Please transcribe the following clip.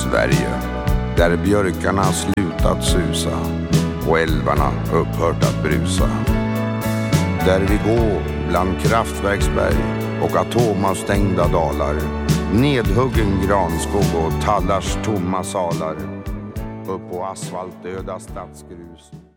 Sverige, där björkarna slutat susa och älvarna upphört att brusa. Där vi går bland kraftverksberg och atomavstängda dalar, nedhuggen granskog och tallars tomma salar, upp på asfaltdöda stadsgrus.